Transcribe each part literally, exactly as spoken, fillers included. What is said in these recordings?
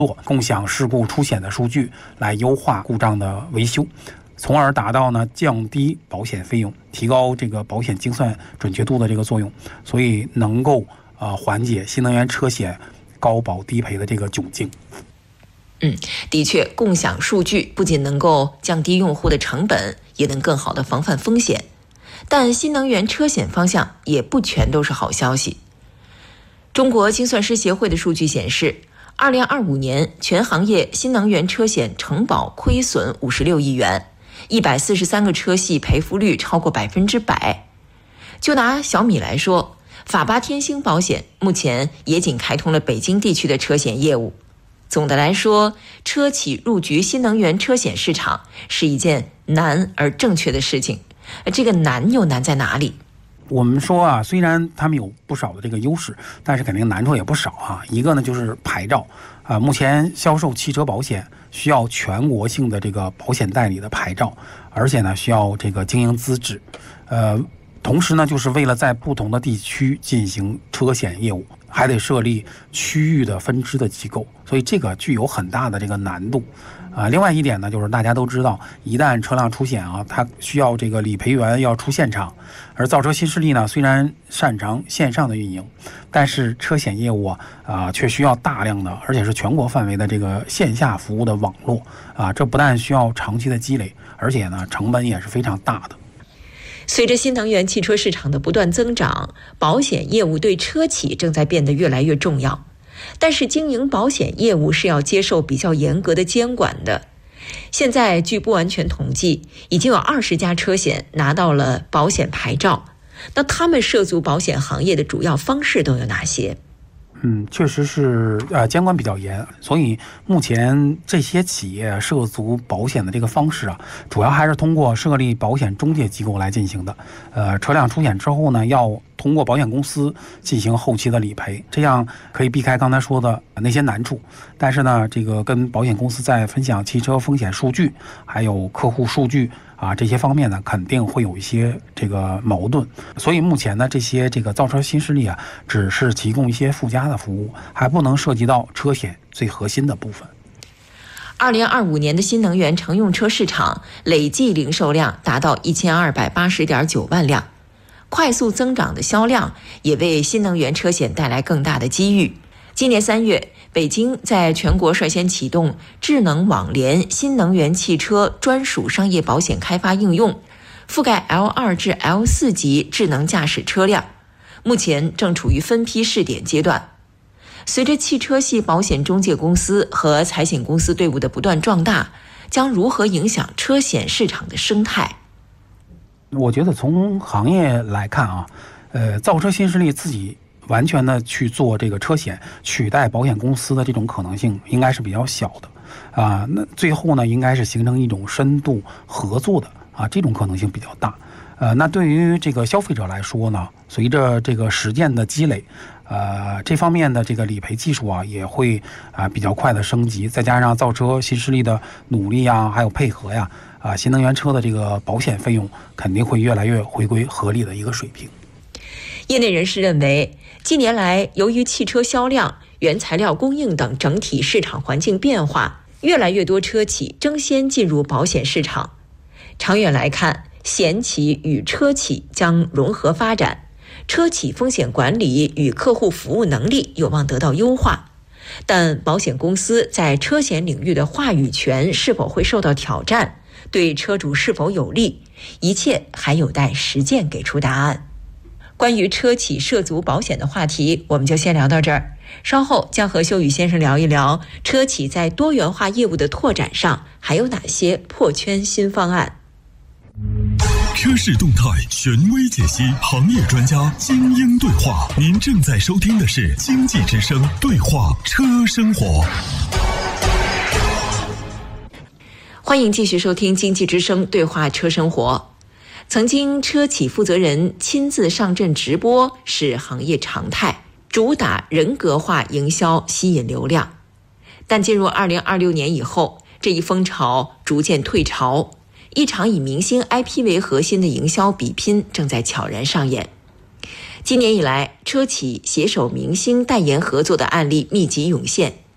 共享事故出险的数据，来优化故障的维修，从而达到呢降低保险费用、提高这个保险精算准确度的这个作用，所以能够呃缓解新能源车险高保低赔的这个窘境。 嗯，的确，共享数据不仅能够降低用户的成本，也能更好地防范风险。但新能源车险方向也不全都是好消息。中国精算师协会的数据显示，二零二五年全行业新能源车险承保亏损五十六亿元，一百四十三个车系赔付率超过百分之百。就拿小米来说，法巴天星保险目前也仅开通了北京地区的车险业务。总的来说，车企入局新能源车险市场是一件难而正确的事情。这个难又难在哪里？ 我们说啊，虽然他们有不少的这个优势，但是肯定难处也不少啊。一个呢就是牌照啊，目前销售汽车保险需要全国性的这个保险代理的牌照，而且呢需要这个经营资质，呃，同时呢就是为了在不同的地区进行车险业务，还得设立区域的分支的机构，所以这个具有很大的这个难度。啊，另外一点呢，就是大家都知道，一旦车辆出险啊，它需要这个理赔员要出现场，而造车新势力呢，虽然擅长线上的运营，但是车险业务啊，啊却需要大量的，而且是全国范围的这个线下服务的网络啊，这不但需要长期的积累，而且呢，成本也是非常大的。 随着新能源汽车市场的不断增长，保险业务对车企正在变得越来越重要。但是经营保险业务是要接受比较严格的监管的。现在据不完全统计，已经有二十家车险拿到了保险牌照。那他们涉足保险行业的主要方式都有哪些？ 嗯，确实是呃监管比较严，所以目前这些企业涉足保险的这个方式啊，主要还是通过设立保险中介机构来进行的。呃，车辆出险之后呢，要通过保险公司进行后期的理赔，这样可以避开刚才说的那些难处。但是呢，这个跟保险公司在分享汽车风险数据，还有客户数据啊这些方面呢，肯定会有一些这个矛盾。所以目前呢，这些这个造车新势力啊，只是提供一些附加的服务，还不能涉及到车险最核心的部分。 二零二五年的新能源乘用车市场累计零售量达到一千二百八十点九万辆。快速增长的销量也为新能源车险带来更大的机遇。今年三月，北京在全国率先启动智能网联新能源汽车专属商业保险开发应用，覆盖 L 二 至 L 四 级智能驾驶车辆，目前正处于分批试点阶段。随着汽车系保险中介公司和财险公司队伍的不断壮大，将如何影响车险市场的生态？ 我觉得从行业来看啊，呃，造车新势力自己完全的去做这个车险取代保险公司的这种可能性应该是比较小的啊。那最后呢，应该是形成一种深度合作的啊，这种可能性比较大。呃，那对于这个消费者来说呢，随着这个实践的积累，呃，这方面的这个理赔技术啊，也会啊、呃、比较快的升级，再加上造车新势力的努力啊，还有配合呀。啊，新能源车的这个保险费用肯定会越来越回归合理的一个水平。 业内人士认为，近年来由于汽车销量、原材料供应等整体市场环境变化，越来越多车企争先进入保险市场。长远来看，险企与车企将融合发展，车企风险管理与客户服务能力有望得到优化。但保险公司在车险领域的话语权是否会受到挑战？对车主是否有利，一切还有待实践给出答案。关于车企涉足保险的话题，我们就先聊到这儿。稍后将和修宇先生聊一聊车企在多元化业务的拓展上还有哪些破圈新方案。 车市动态，权威解析，行业专家精英对话。您正在收听的是经济之声对话车生活。 欢迎继续收听经济之声对话车生活。曾经车企负责人亲自上阵直播是行业常态，主打人格化营销吸引流量。但进入二零二六年以后，这一风潮逐渐退潮，一场以明星 I P 为核心的营销比拼正在悄然上演。今年以来，车企携手明星代言合作的案例密集涌现，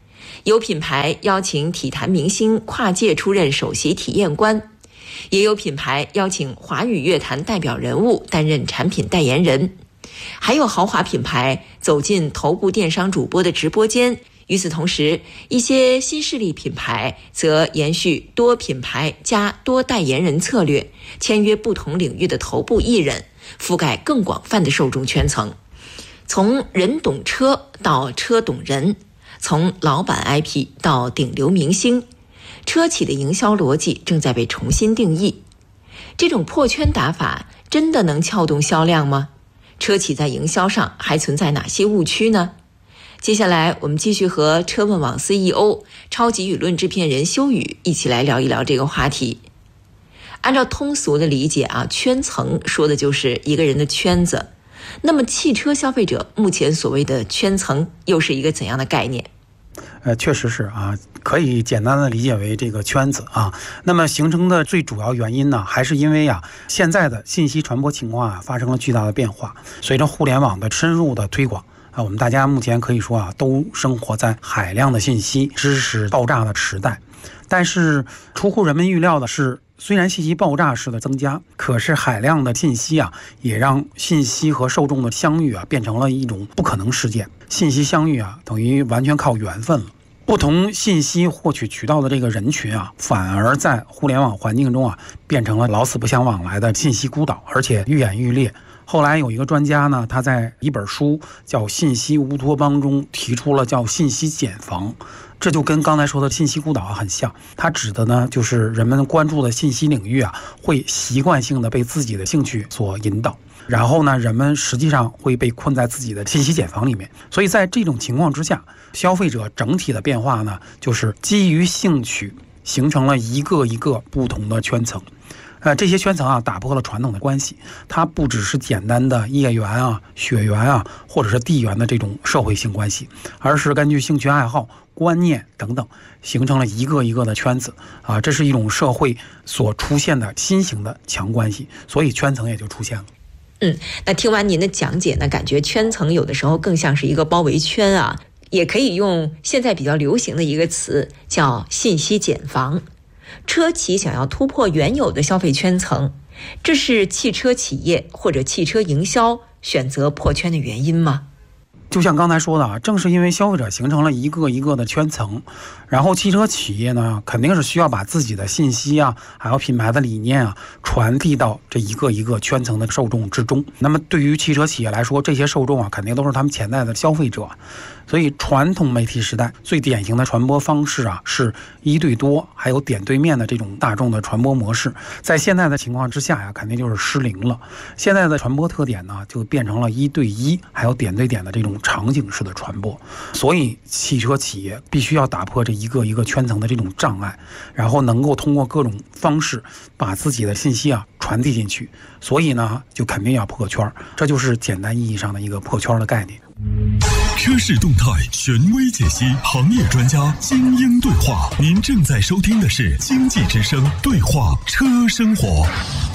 有品牌邀请体坛明星跨界出任首席体验官，也有品牌邀请华语乐坛代表人物担任产品代言人，还有豪华品牌走进头部电商主播的直播间。与此同时，一些新势力品牌则延续多品牌加多代言人策略，签约不同领域的头部艺人，覆盖更广泛的受众圈层。从人懂车到车懂人，从老板 I P 到顶流明星，车企的营销逻辑正在被重新定义。这种破圈打法真的能撬动销量吗？车企在营销上还存在哪些误区呢？接下来我们继续和车问网 C E O、 超级舆论制片人修宇一起来聊一聊这个话题。按照通俗的理解啊，圈层说的就是一个人的圈子。那么汽车消费者目前所谓的圈层又是一个怎样的概念？ 呃，确实是啊，可以简单的理解为这个圈子啊。那么形成的最主要原因呢，还是因为啊，现在的信息传播情况啊发生了巨大的变化。随着互联网的深入的推广啊，我们大家目前可以说啊，都生活在海量的信息、知识爆炸的时代。但是出乎人们预料的是，虽然信息爆炸式的增加，可是海量的信息啊，也让信息和受众的相遇啊，变成了一种不可能事件。信息相遇啊，等于完全靠缘分了。不同信息获取渠道的这个人群啊，反而在互联网环境中啊，变成了老死不相往来的信息孤岛，而且愈演愈烈。后来有一个专家呢，他在一本书叫《信息乌托邦》中提出了叫信息茧房，这就跟刚才说的信息孤岛很像。它指的呢，就是人们关注的信息领域啊，会习惯性的被自己的兴趣所引导，然后呢，人们实际上会被困在自己的信息茧房里面。所以在这种情况之下，消费者整体的变化呢，就是基于兴趣形成了一个一个不同的圈层。呃，这些圈层啊，打破了传统的关系，它不只是简单的业缘啊、血缘啊，或者是地缘的这种社会性关系，而是根据兴趣爱好、观念等等，形成了一个一个的圈子啊。这是一种社会所出现的新型的强关系，所以圈层也就出现了。 嗯，那听完您的讲解呢，感觉圈层有的时候更像是一个包围圈啊，也可以用现在比较流行的一个词叫信息茧房。车企想要突破原有的消费圈层，这是汽车企业或者汽车营销选择破圈的原因吗？ 就像刚才说的啊，正是因为消费者形成了一个一个的圈层，然后汽车企业呢，肯定是需要把自己的信息啊，还有品牌的理念啊，传递到这一个一个圈层的受众之中。那么对于汽车企业来说，这些受众啊，肯定都是他们潜在的消费者。所以传统媒体时代最典型的传播方式啊，是一对多还有点对面的这种大众的传播模式。在现在的情况之下呀，肯定就是失灵了。现在的传播特点呢，就变成了一对一还有点对点的这种场景式的传播。所以汽车企业必须要打破这一个一个圈层的这种障碍，然后能够通过各种方式把自己的信息啊传递进去。所以呢，就肯定要破圈，这就是简单意义上的一个破圈的概念。 车市动态权威解析，行业专家精英对话。您正在收听的是经济之声对话车生活。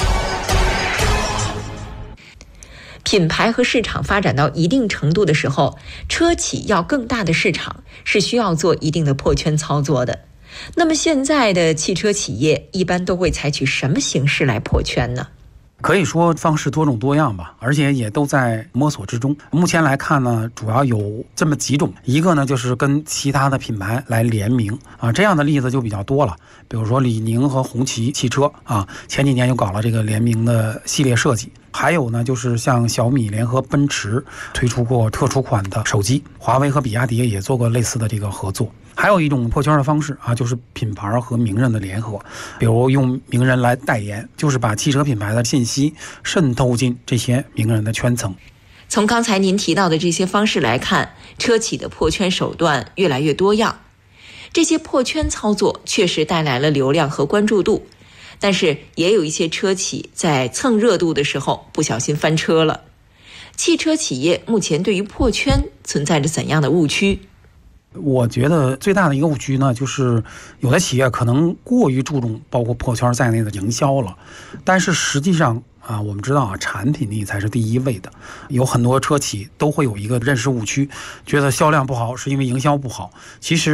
品牌和市场发展到一定程度的时候，车企要更大的市场是需要做一定的破圈操作的。那么现在的汽车企业一般都会采取什么形式来破圈呢？ 可以说方式多种多样吧，而且也都在摸索之中。目前来看呢，主要有这么几种。一个呢，就是跟其他的品牌来联名啊，这样的例子就比较多了。比如说李宁和红旗汽车啊，前几年就搞了这个联名的系列设计。还有呢，就是像小米联合奔驰推出过特殊款的手机，华为和比亚迪也做过类似的这个合作。还有一种破圈的方式啊，就是品牌和名人的联合，比如用名人来代言，就是把汽车品牌的信息渗透进这些名人的圈层。 从刚才您提到的这些方式来看，车企的破圈手段越来越多样。这些破圈操作确实带来了流量和关注度，但是也有一些车企在蹭热度的时候不小心翻车了。汽车企业目前对于破圈存在着怎样的误区？ 我觉得最大的一个误区呢，就是有的企业可能过于注重包括破圈在内的营销了，但是实际上啊，我们知道啊，产品力才是第一位的。有很多车企都会有一个认识误区，觉得销量不好是因为营销不好。其实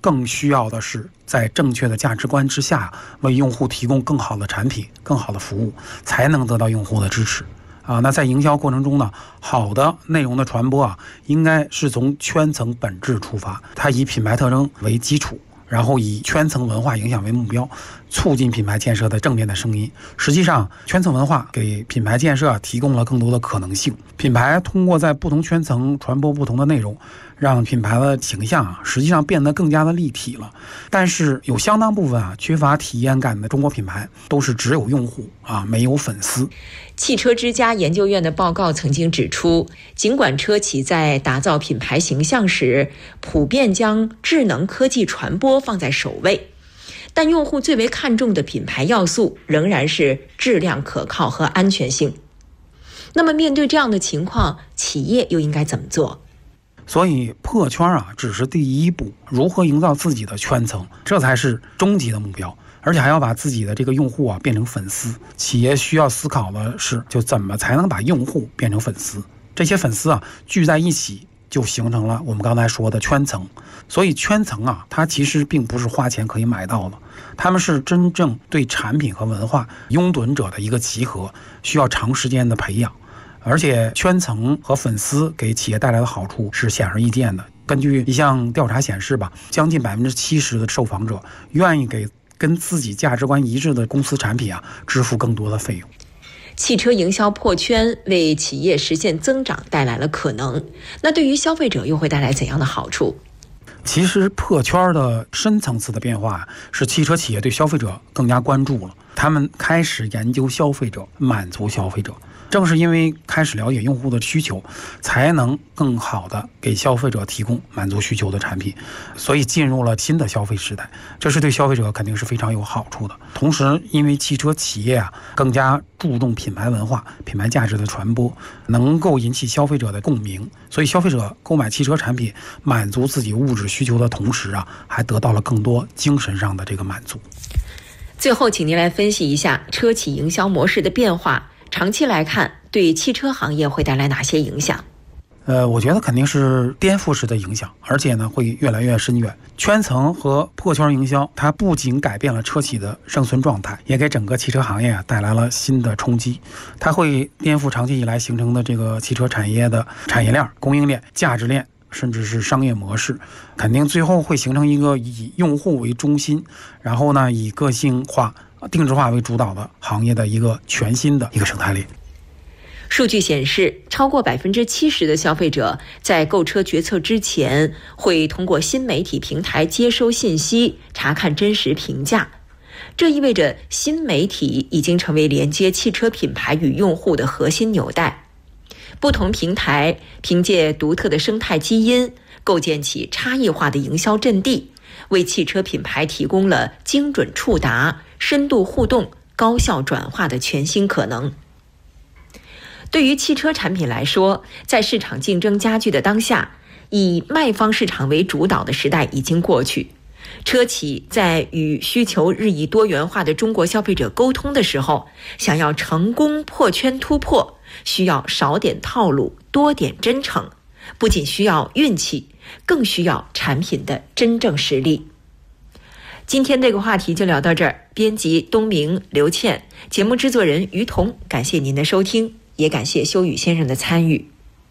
更需要的是在正确的价值观之下，为用户提供更好的产品、更好的服务，才能得到用户的支持。啊，那在营销过程中呢，好的内容的传播啊，应该是从圈层本质出发，它以品牌特征为基础，然后以圈层文化影响为目标，促进品牌建设的正面的声音。实际上，圈层文化给品牌建设提供了更多的可能性。品牌通过在不同圈层传播不同的内容，让品牌的形象啊，实际上变得更加的立体了。但是有相当部分啊缺乏体验感的中国品牌，都是只有用户啊，没有粉丝。 汽车之家研究院的报告曾经指出，尽管车企在打造品牌形象时，普遍将智能科技传播放在首位，但用户最为看重的品牌要素仍然是质量可靠和安全性。那么面对这样的情况，企业又应该怎么做？ 所以破圈啊，只是第一步，如何营造自己的圈层，这才是终极的目标。而且还要把自己的这个用户啊变成粉丝。企业需要思考的是，就怎么才能把用户变成粉丝？这些粉丝啊聚在一起，就形成了我们刚才说的圈层。所以圈层啊，它其实并不是花钱可以买到的，他们是真正对产品和文化拥趸者的一个集合，需要长时间的培养。而且圈层和粉丝给企业带来的好处是显而易见的。根据一项调查显示吧，将近百分之七十的受访者愿意给跟自己价值观一致的公司产品啊支付更多的费用。 汽车营销破圈为企业实现增长带来了可能，那对于消费者又会带来怎样的好处？ 其实破圈的深层次的变化是汽车企业对消费者更加关注了，他们开始研究消费者，满足消费者。正是因为开始了解用户的需求，才能更好的给消费者提供满足需求的产品，所以进入了新的消费时代，这是对消费者肯定是非常有好处的。同时，因为汽车企业啊更加注重品牌文化、品牌价值的传播，能够引起消费者的共鸣，所以消费者购买汽车产品，满足自己物质需求的同时啊，还得到了更多精神上的这个满足。 最后，请您来分析一下车企营销模式的变化。长期来看，对汽车行业会带来哪些影响？ 呃，我觉得肯定是颠覆式的影响，而且呢会越来越深远。圈层和破圈营销，它不仅改变了车企的生存状态，也给整个汽车行业啊带来了新的冲击。它会颠覆长期以来形成的这个汽车产业的产业链、供应链、价值链，甚至是商业模式，肯定最后会形成一个以用户为中心，然后呢以个性化、定制化为主导的行业的一个全新的一个生态链。 数据显示，超过百分之七十的消费者在购车决策之前，会通过新媒体平台接收信息，查看真实评价。这意味着新媒体已经成为连接汽车品牌与用户的核心纽带。不同平台凭借独特的生态基因，构建起差异化的营销阵地，为汽车品牌提供了精准触达、深度互动、高效转化的全新可能。对于汽车产品来说，在市场竞争加剧的当下，以卖方市场为主导的时代已经过去。车企在与需求日益多元化的中国消费者沟通的时候，想要成功破圈突破，需要少点套路，多点真诚，不仅需要运气，更需要产品的真正实力。今天这个话题就聊到这儿，编辑东明、刘倩，节目制作人于彤，感谢您的收听，也感谢修宇先生的参与。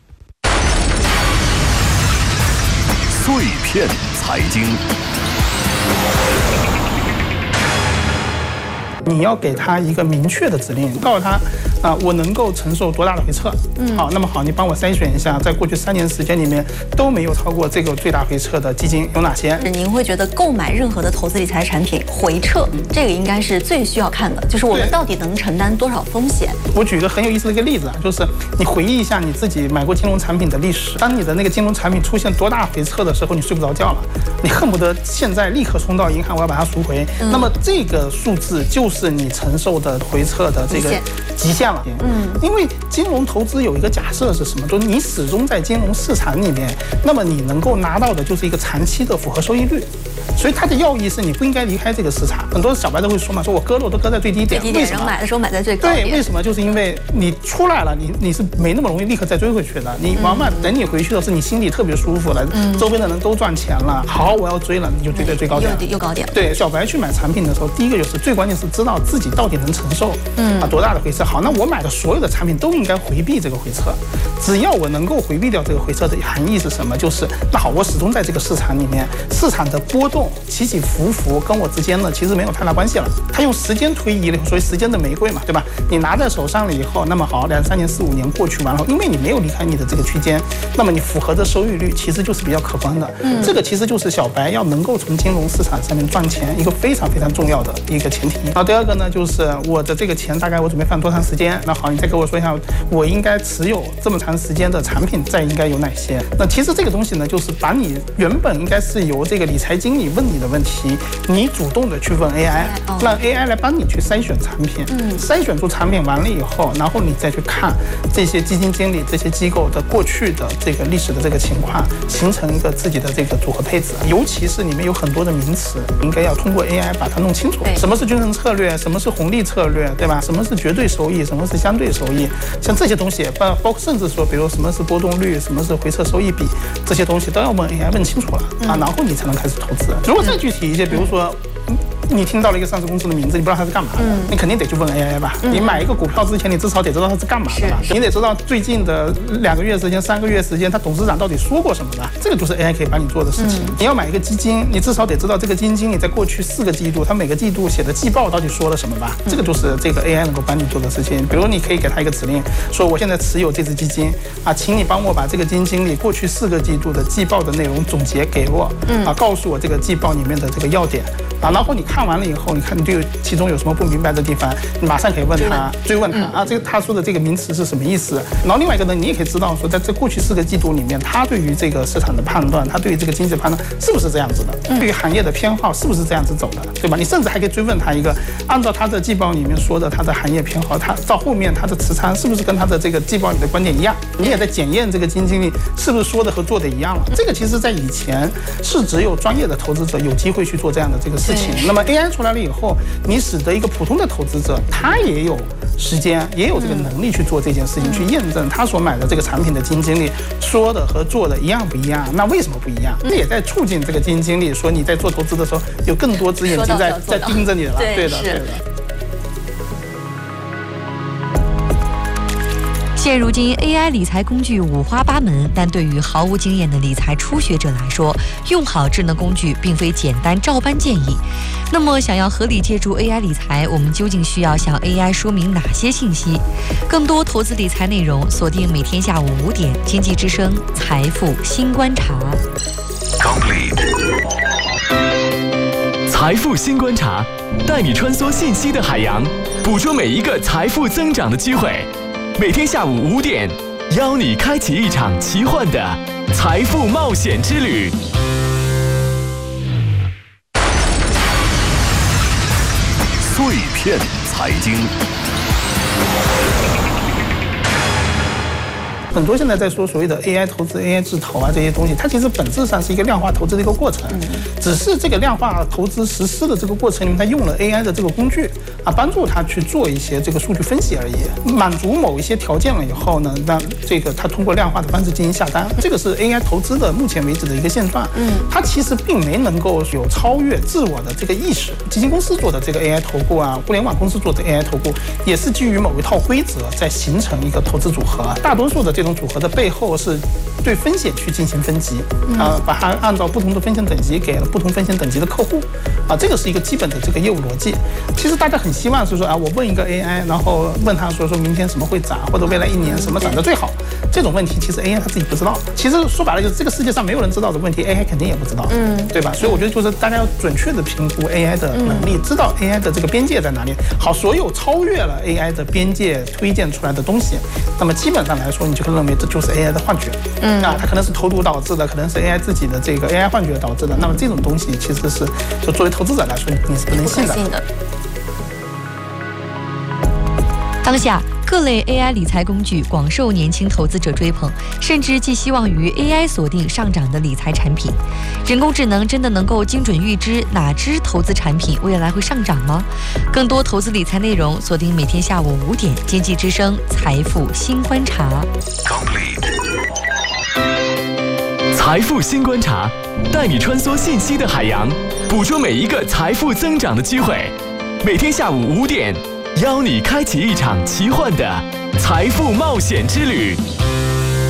碎片财经， 你要给他一个明确的指令，告诉他啊，我能够承受多大的回撤。嗯，好，那么好，你帮我筛选一下，在过去三年时间里面都没有超过这个最大回撤的基金有哪些？ 您会觉得购买任何的投资理财产品回撤，这个应该是最需要看的，就是我们到底能承担多少风险。 我举一个很有意思的一个例子啊，就是你回忆一下你自己买过金融产品的历史，当你的那个金融产品出现多大回撤的时候，你睡不着觉了，你恨不得现在立刻冲到银行，我要把它赎回。嗯、那么这个数字就就是你承受的回撤的这个极限了。嗯，因为金融投资有一个假设是什么？就是你始终在金融市场里面，那么你能够拿到的就是一个长期的复合收益率。所以它的要义是你不应该离开这个市场。很多小白都会说嘛，说我割肉都割在最低点， 最低点，然后买的时候买在最高点。 对，为什么？就是因为你出来了，你你是没那么容易立刻再追回去的。你往往等你回去的是你心里特别舒服了，嗯、周边的人都赚钱了，好，我要追了，你就追在最高点， 又又高点。 对，小白去买产品的时候，第一个就是最关键是知道自己到底能承受嗯啊多大的回撤。好，那我买的所有的产品都应该回避这个回撤，只要我能够回避掉这个回撤的含义是什么？就是那好，我始终在这个市场里面，市场的波动起起伏伏。福跟我之间呢，其实没有太大关系了。它用时间推移了，所以时间的玫瑰嘛，对吧？你拿在手上了以后，那么好，两三年、四五年过去完了，因为你没有离开你的这个区间，那么你符合的收益率其实就是比较可观的。嗯，这个其实就是小白要能够从金融市场上面赚钱一个非常非常重要的一个前提。然后第二个呢，就是我的这个钱大概我准备放多长时间？那好，你再给我说一下，我应该持有这么长时间的产品，再应该有哪些？那其实这个东西呢，就是把你原本应该是由这个理财经理问你的问题。你主动的去问 A I， 让 A I 来帮你去筛选产品，嗯，筛选出产品完了以后，然后你再去看这些基金经理、这些机构的过去的这个历史的这个情况，形成一个自己的这个组合配置。尤其是里面有很多的名词，应该要通过 A I 把它弄清楚。什么是均衡策略？什么是红利策略？对吧？什么是绝对收益？什么是相对收益？像这些东西，包包括甚至说，比如什么是波动率，什么是回撤收益比，这些东西都要问 A I 问清楚了啊，然后你才能开始投资。如果再具体一些，比如说。你听到了一个上市公司的名字，你不知道它是干嘛的，嗯、你肯定得去问 A I 吧。嗯、你买一个股票之前，你至少得知道它是干嘛的吧？你得知道最近的两个月时间、三个月时间，它董事长到底说过什么的。这个就是 A I 可以帮你做的事情。嗯、你要买一个基金，你至少得知道这个基金经理在过去四个季度，他每个季度写的季报到底说了什么吧？嗯、这个就是这个 A I 能够帮你做的事情。比如你可以给他一个指令，说我现在持有这只基金啊，请你帮我把这个基金经理过去四个季度的季报的内容总结给我，嗯、啊，告诉我这个季报里面的这个要点。啊，然后你看完了以后，你看你对其中有什么不明白的地方，你马上可以问他，追问他啊，这个他说的这个名词是什么意思？然后另外一个呢，你也可以知道说，在这过去四个季度里面，他对于这个市场的判断，他对于这个经济的判断是不是这样子的？对于行业的偏好是不是这样子走的？对吧？你甚至还可以追问他一个，按照他的季报里面说的他的行业偏好，他到后面他的持仓是不是跟他的这个季报里的观点一样？你也在检验这个基金经理是不是说的和做的一样了？这个其实在以前是只有专业的投资者有机会去做这样的这个事情。那么 A I 出来了以后，你使得一个普通的投资者，他也有时间，也有这个能力去做这件事情，嗯、去验证他所买的这个产品的基金经理说的和做的一样不一样？那为什么不一样？这、嗯、也在促进这个基金经理说你在做投资的时候，有更多只眼睛在在盯着你了。对的，对的。 现如今 A I 理财工具五花八门，但对于毫无经验的理财初学者来说，用好智能工具并非简单照搬建议。那么想要合理借助 A I 理财，我们究竟需要向 A I 说明哪些信息？更多投资理财内容，锁定每天下午五点，经济之声财富新观察。 Complete。财富新观察，带你穿梭信息的海洋，捕捉每一个财富增长的机会。每天下午五点，邀你开启一场奇幻的财富冒险之旅。碎片财经。 很多现在在说所谓的 A I 投资、A I 制投啊这些东西，它其实本质上是一个量化投资的一个过程，只是这个量化投资实施的这个过程里面，它用了 A I 的这个工具啊，帮助它去做一些这个数据分析而已，满足某一些条件了以后呢，让这个它通过量化的方式进行下单，这个是 A I 投资的目前为止的一个现状。嗯，它其实并没能够有超越自我的这个意识。基金公司做的这个 A I 投顾啊，互联网公司做的 A I 投顾，也是基于某一套规则在形成一个投资组合。大多数的这种组合的背后是对风险去进行分级，啊，把它按照不同的风险等级给了不同风险等级的客户，啊，这个是一个基本的这个业务逻辑。其实大家很希望是说啊，我问一个 A I， 然后问他说说明天什么会涨，或者未来一年什么涨得最好，这种问题其实 A I 他自己不知道。其实说白了就是这个世界上没有人知道的问题 ，A I 肯定也不知道，嗯，对吧？所以我觉得就是大家要准确的评估 A I 的能力，知道 A I 的这个边界在哪里。好，所有超越了 A I 的边界推荐出来的东西，那么基本上来说，你就会认为这就是 A I 的幻觉，嗯啊，它可能是投毒导致的，可能是 A I 自己的这个 A I 幻觉导致的。那么这种东西其实是就作为投资者来说，你是不能信的。 当下各类 A I 理财工具广受年轻投资者追捧，甚至寄希望于 A I 锁定上涨的理财产品。人工智能真的能够精准预知哪只投资产品未来会上涨吗？更多投资理财内容，锁定每天下午五点，经济之声财富新观察。 财富新观察，带你穿梭信息的海洋，捕捉每一个财富增长的机会。每天下午五点，邀你开启一场奇幻的财富冒险之旅。